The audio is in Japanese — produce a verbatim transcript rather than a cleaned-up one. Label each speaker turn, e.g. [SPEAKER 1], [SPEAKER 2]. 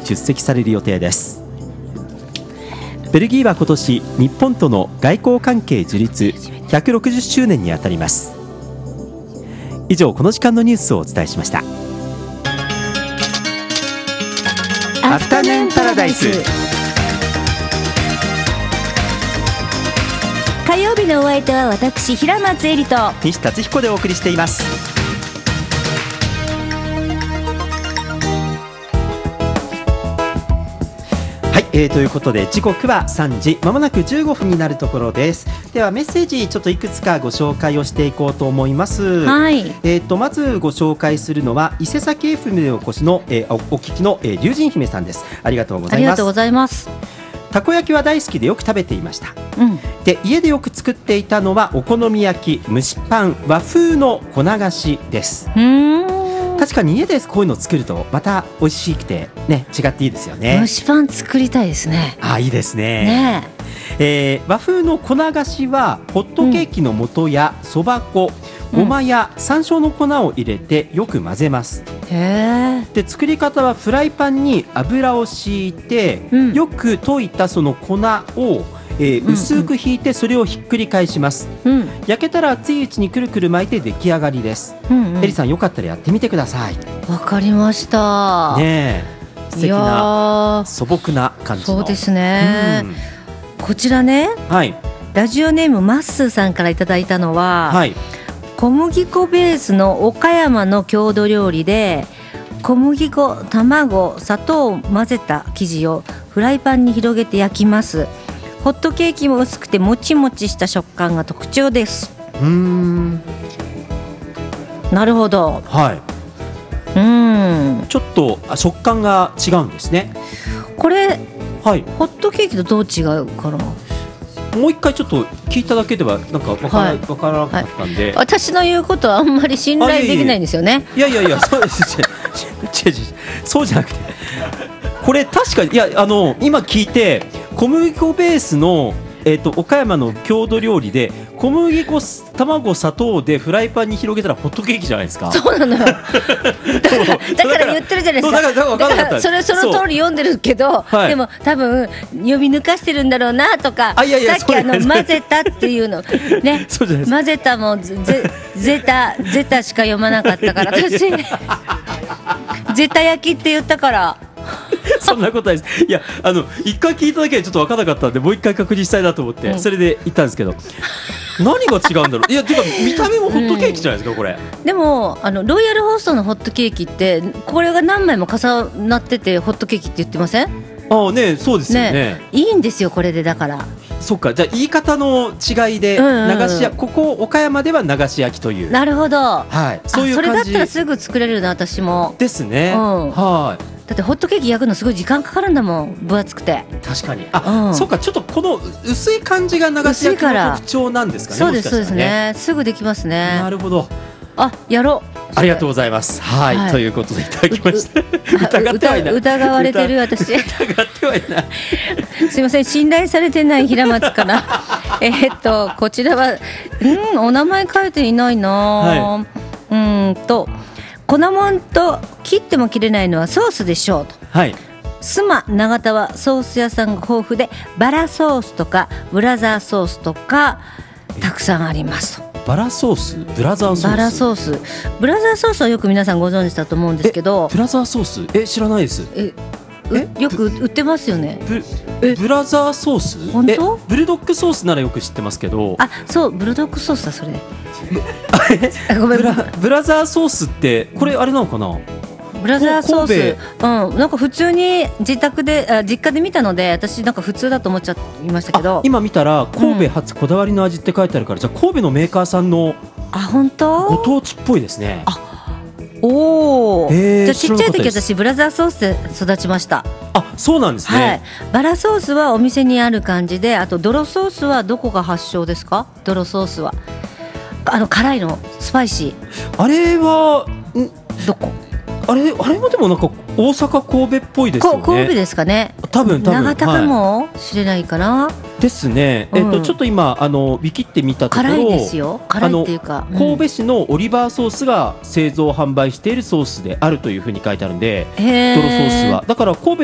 [SPEAKER 1] 出席される予定です。ベルギーは今年日本との外交関係樹立ひゃくろくじゅっしゅうねんにあたります。以上、この時間のニュースをお伝えしました。アフタヌーンパラダイス。
[SPEAKER 2] 火曜日のお相手は私平松恵里と
[SPEAKER 1] 西達彦でお送りしています。はい、えー、ということで時刻はさんじまもなくじゅうごふんになるところです。ではメッセージちょっといくつかご紹介をしていこうと思います。
[SPEAKER 2] はい、
[SPEAKER 1] えー、とまずご紹介するのは伊勢崎 エフエム でお越しの、えー、お, お聞きの、えー、龍神姫さんです。ありがとうございます。
[SPEAKER 2] ありがとうございます。
[SPEAKER 1] たこ焼きは大好きでよく食べていました、
[SPEAKER 2] うん、
[SPEAKER 1] で家でよく作っていたのはお好み焼き、蒸しパン、和風の粉菓子です。
[SPEAKER 2] うーん、
[SPEAKER 1] 確かに家でこういうの作るとまた美味しくて、ね、違っていいですよね。
[SPEAKER 2] 蒸しパン作りたいですね。
[SPEAKER 1] あ、いいですね。
[SPEAKER 2] ね
[SPEAKER 1] えー、和風の粉菓子はホットケーキの素やそば粉、ごまや山椒の粉を入れてよく混ぜます。
[SPEAKER 2] へー。
[SPEAKER 1] で作り方はフライパンに油を敷いて、うん、よく溶いたその粉を、えー、薄くひいてそれをひっくり返します、うん、焼けたら熱いうちにくるくる巻いて出来上がりです、うんうん、エリさんよかったらやってみてください。
[SPEAKER 2] わかりました、
[SPEAKER 1] ね、素敵な素朴な感じの。
[SPEAKER 2] そうですね、うん、こちらね、はい、ラジオネームマッスーさんからいただいたのは、はい、小麦粉ベースの岡山の郷土料理で小麦粉、卵、砂糖を混ぜた生地をフライパンに広げて焼きます。ホットケーキも薄くてもちもちした食感が特徴です。
[SPEAKER 1] うーん、
[SPEAKER 2] なるほど、
[SPEAKER 1] はい、うーん、ちょっと食感が違うんですね。
[SPEAKER 2] これ、
[SPEAKER 1] はい、
[SPEAKER 2] ホットケーキとどう違うかな。
[SPEAKER 1] もう一回ちょっと聞いただけではなんか分から、はい、分からなかったんで、
[SPEAKER 2] はい、私の言うことはあんまり信頼できないんですよね。
[SPEAKER 1] いやいやいや、そうです違う違うそうじゃなくて、これ確かにいやあの今聞いて小麦粉ベースの、えー、と岡山の郷土料理で小麦粉、卵、砂糖でフライパンに広げたらホットケーキじゃないですか。
[SPEAKER 2] そうなのよだからだから言ってるじゃないですか。だからだからそれその通り読んでるけど、はい、でも多分読み抜かしてるんだろうなとか、
[SPEAKER 1] いやいや
[SPEAKER 2] さっきあの混ぜたっていうのね、そうじゃないです、混ぜたもゼゼタゼタしか読まなかったから私ゼタ焼きって言ったから
[SPEAKER 1] そんなことないです。いや、あの一回聞いただけでちょっと分からなかったんでもう一回確認したいなと思って、うん、それで言ったんですけど何が違うんだろう。いや、てか見た目もホットケーキじゃないですか、うん、これ。で
[SPEAKER 2] もあのロイヤルホストのホットケーキってこれが何枚も重なっててホットケーキって言ってません？
[SPEAKER 1] ああね、そうですよ ね, ね
[SPEAKER 2] いいんですよこれで。だから
[SPEAKER 1] そっか、じゃあ言い方の違いで、うんうんうん、流しやここ岡山では流し焼きという。
[SPEAKER 2] なるほど、
[SPEAKER 1] はい、そういう感じ。
[SPEAKER 2] それだったらすぐ作れるな私も。
[SPEAKER 1] ですね、うん、はい。
[SPEAKER 2] だってホットケーキ焼くのすごい時間かかるんだもん、分厚くて。
[SPEAKER 1] 確かに。あ、うん、そうか、ちょっとこの薄い感じが流し焼きの特徴なんですかね。
[SPEAKER 2] そうです、そうですね、すぐできますね。
[SPEAKER 1] なるほど。
[SPEAKER 2] あ、やろう。
[SPEAKER 1] ありがとうございます。はい、はい、ということでいただきました疑ってはいない。
[SPEAKER 2] 疑われてる私疑
[SPEAKER 1] ってはいない
[SPEAKER 2] すいません、信頼されてない平松からえっとこちらは、うん、お名前書いていないな、はい、うんと粉もんと切っても切れないのはソースでしょうと、はい、スマ長田はソース屋さんが豊富でバラソースとかブラザーソースとかたくさんありますと。
[SPEAKER 1] バラソース、ブラザーソース。
[SPEAKER 2] バラソース、ブラザーソースはよく皆さんご存知だと思うんですけど。
[SPEAKER 1] ブラザーソース、え、知らないです。
[SPEAKER 2] ええよく売ってますよね。
[SPEAKER 1] ブ, えブラザーソース。
[SPEAKER 2] 本当？
[SPEAKER 1] ブルドッグソースならよく知ってますけど。
[SPEAKER 2] あ、そう、ブルドッグソースだそれ
[SPEAKER 1] ごめん、ブ ラ, ブラザーソースってこれあれなのかな。
[SPEAKER 2] ブラザーソース、うん、なんか普通に自宅であ実家で見たので私なんか普通だと思っちゃいましたけど、
[SPEAKER 1] 今見たら神戸発こだわりの味って書いてあるから、うん、じゃあ神戸のメーカーさんの
[SPEAKER 2] あ本当
[SPEAKER 1] ご当地っぽいですね。
[SPEAKER 2] あおー、じゃあちっちゃい時私ブラザーソースで育ちました。
[SPEAKER 1] あ、そうなんですね、はい、
[SPEAKER 2] バラソースはお店にある感じで、あとドロソースはどこが発祥ですか？ドロソースはあの辛いのスパイシ
[SPEAKER 1] ーあれはん
[SPEAKER 2] どこ
[SPEAKER 1] あれあれもでもなんか大阪神戸っぽいですよね。
[SPEAKER 2] 神戸ですかね。
[SPEAKER 1] 多分多分
[SPEAKER 2] 長田かもしれないかな、はい、
[SPEAKER 1] ですね、うん、えっとちょっと今あのウィキってみたところ
[SPEAKER 2] 辛いですよ。辛いっていうか、
[SPEAKER 1] うん、神戸市のオリバーソースが製造販売しているソースであるというふうに書いてあるんで、ドロソースはだから神戸